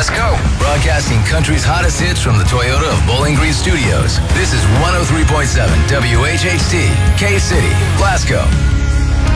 Let's go. Broadcasting country's hottest hits from the Toyota of Bowling Green Studios. This is 103.7 WHHT, K-City, Glasgow.